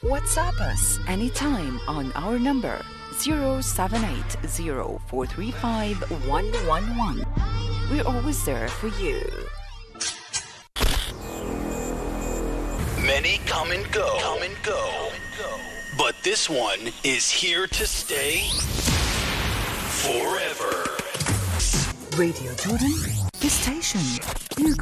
WhatsApp us anytime on our number 07804351111. We're always there for you. Many come and go, but this one is here to stay forever. Radio Jordan, the station you